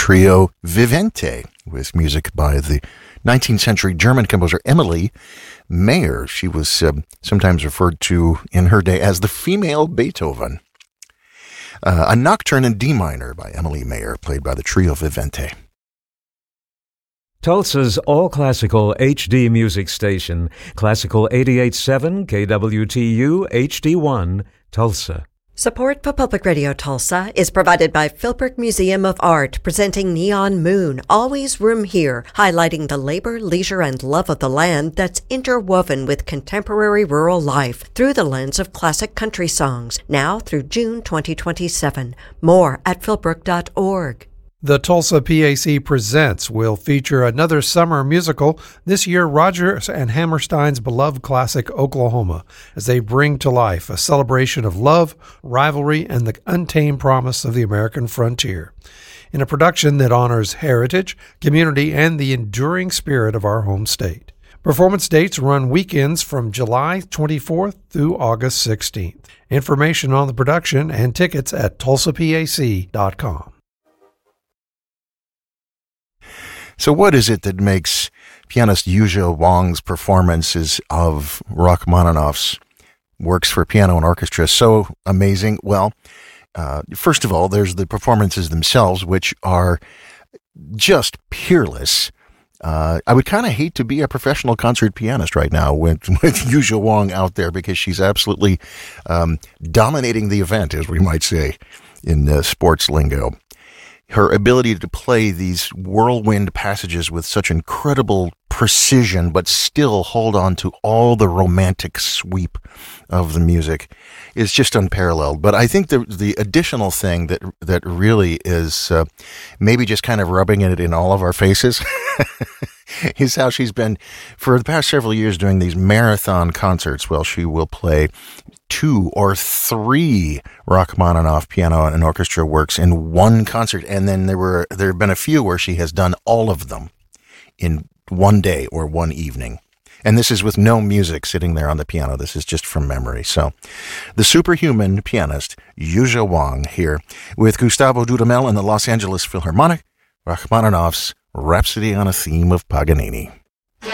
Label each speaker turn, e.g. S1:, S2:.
S1: trio Vivente, with music by the 19th century German composer Emily Mayer. She was sometimes referred to in her day as the female Beethoven. A Nocturne in D minor by Emily Mayer, played by the trio Vivente.
S2: Tulsa's all-classical HD music station, Classical 88.7 KWTU HD1, Tulsa.
S3: Support for Public Radio Tulsa is provided by Philbrook Museum of Art, presenting Neon Moon, Always Room Here, highlighting the labor, leisure, and love of the land that's interwoven with contemporary rural life through the lens of classic country songs, now through June 2027. More at philbrook.org.
S4: The Tulsa PAC Presents will feature another summer musical, this year Rodgers and Hammerstein's beloved classic Oklahoma, as they bring to life a celebration of love, rivalry, and the untamed promise of the American frontier. In a production that honors heritage, community, and the enduring spirit of our home state. Performance dates run weekends from July 24th through August 16th. Information on the production and tickets at tulsapac.com.
S1: So what is it that makes pianist Yuzha Wang's performances of Rachmaninoff's works for piano and orchestra so amazing? Well, first of all, there's the performances themselves, which are just peerless. I would kind of hate to be a professional concert pianist right now with Yuzha Wang out there, because she's absolutely dominating the event, as we might say in sports lingo. Her ability to play these whirlwind passages with such incredible precision, but still hold on to all the romantic sweep of the music, is just unparalleled. But I think the additional thing that really is maybe just kind of rubbing it in all of our faces is how she's been, for the past several years, doing these marathon concerts. Well, she will play 2 or 3 Rachmaninoff piano and orchestra works in one concert, and then there have been a few where she has done all of them in one day or one evening. And this is with no music sitting there on the piano. This is just from memory. So the superhuman pianist Yuzha Wang here with Gustavo Dudamel and the Los Angeles Philharmonic, Rachmaninoff's Rhapsody on a Theme of Paganini.